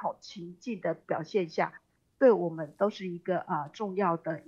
同情境的表现下，对我们都是一个重要的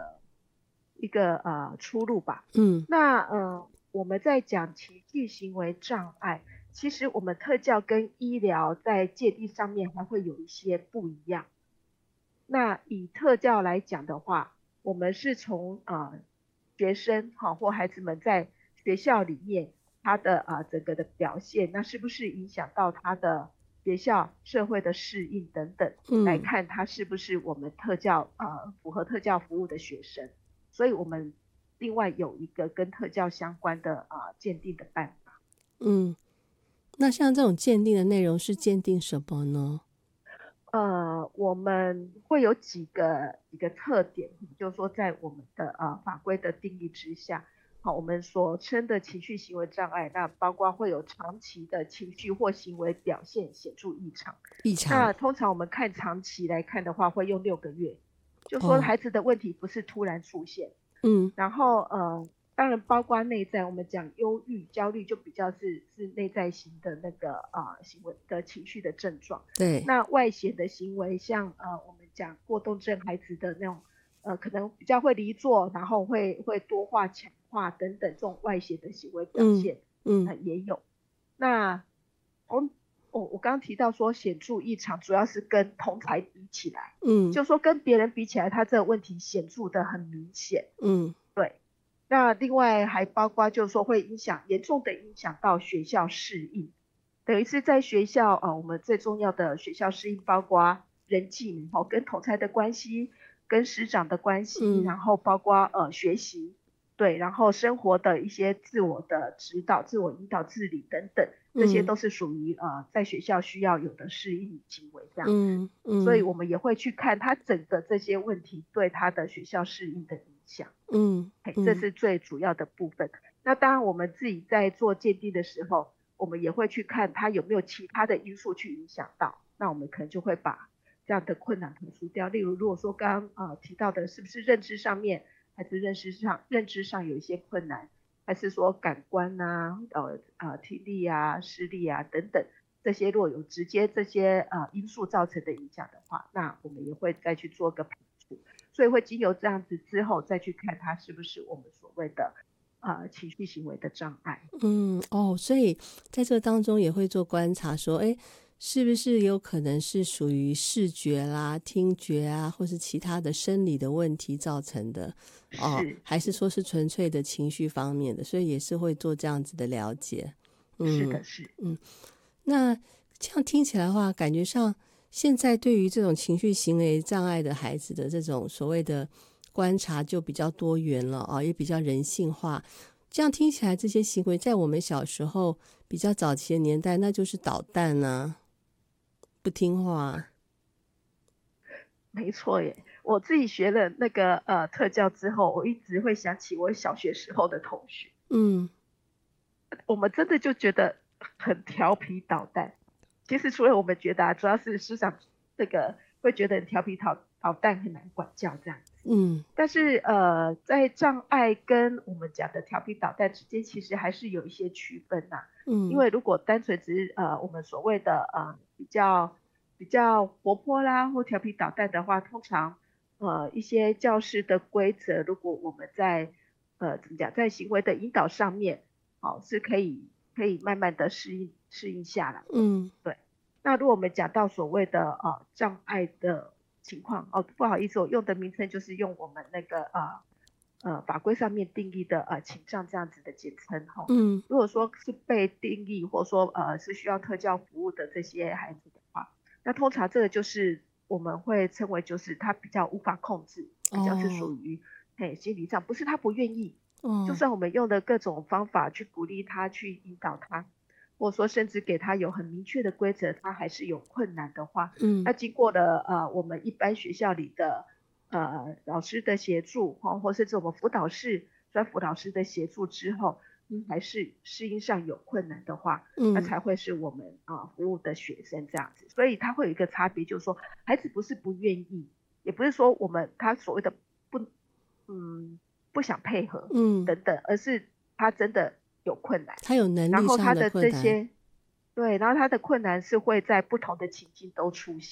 一个出路吧。 嗯那我们在讲情绪行为障碍，其实我们特教跟医疗在界定上面还会有一些不一样。那以特教来讲的话，我们是从学生或孩子们在学校里面他的整个的表现，那是不是影响到他的学校社会的适应等等，来嗯。 看他是不是我们特教符合特教服务的学生。所以我们另外有一个跟特教相关的鉴定的办法。 嗯，那像这种鉴定的内容是鉴定什么呢？ 我们会有几个特点，就是说在我们的法规的定义之下，好，我们所称的情绪行为障碍，那包括会有长期的情绪或行为表现显著异常。 异常。 那通常我们看长期来看的话，会用6个月，就说哦。 孩子的问题不是突然出现， 嗯。 然后当然包括内在，我们讲忧郁、焦虑就比较是内在型的那个行为的情绪的症状。 对。 那外显的行为，像我们讲过动症孩子的那种可能比较会离座，然后会多话、抢话等等这种外显的行为表嗯现， 嗯也有。那我刚刚提到说显著异常，主要是跟同才比起来， 嗯就说跟别人比起来，他这个问题显著的很明显。 嗯对，那另外还包括就是说会严重的影响到学校适应，等于是在学校我们最重要的学校适应包括人际跟同才的关系，跟师长的关系， 嗯然后包括学习，对，然后生活的一些自我的指导、自我引导、自理等等，这些嗯都是属于在学校需要有的适应行为这样子。 嗯嗯所以我们也会去看他整个这些问题对他的学校适应的影响。 嗯这嗯是最主要的部分。那当然，我们自己在做鉴定的时候，我们也会去看它有没有其他的因素去影响到。那我们可能就会把这样的困难排除掉。例如，如果说刚刚提到的是不是认知上面，还是认知上有一些困难，还是说感官啊、听力啊、视力啊等等，这些若有直接这些因素造成的影响的话，那我们也会再去做个排除。所以会经由这样子之后再去看它是不是我们所谓的情绪行为的障碍。 嗯。哦，所以在这当中也会做观察，说，哎，是不是有可能是属于视觉啦、听觉啊，或是其他的生理的问题造成的？哦，还是是是说是纯粹的情绪方面的？所以也是会做这样子的了解。嗯是的是。 嗯。那这样听起来的话，感觉上现在对于这种情绪行为障碍的孩子的这种所谓的观察就比较多元了啊，也比较人性化。这样听起来，这些行为在我们小时候比较早期的年代，那就是捣蛋啊，不听话。 没错耶。我自己学了那个特教之后，我一直会想起我小学时候的同学， 嗯我们真的就觉得很调皮捣蛋。其实除了我们觉得主要是师长这个会觉得很调皮捣蛋很难管教这样。 嗯但是在障碍跟我们讲的调皮捣蛋之间，其实还是有一些区分呐。因嗯为如果单纯只是我们所谓的比较活泼啦或调皮捣蛋的话，通常一些教室的规则，如果我们在怎么讲，在行为的引导上面，是可以慢慢的适应下来的。 嗯对。那如果我们讲到所谓的障碍的情况，不好意思，我用的名称就是用我们那个法规上面定义的情障这样子的简称哈。 嗯如果说是被定义或者说是需要特教服务的这些孩子的话，那通常这个就是我们会称为就是他比较无法控制，比较是属哦于心理上，不是他不愿意，就哦算我们用的各种方法去鼓励他去引导他，或者说甚至给他有很明确的规则，他还是有困难的话， 嗯那经过了我们一般学校里的老师的协助或甚至我们专辅导师的协助之后，还是适应上有困难的话，那嗯才会是我们服务的学生这样子。所以他会有一个差别，就是说孩子不是不愿意，也不是说他所谓的不嗯不想配合嗯。 等等，而是他真的有困难。 他有能力上的然后他的困难。 这些对，然后他的困难是会在不同的情境都出现。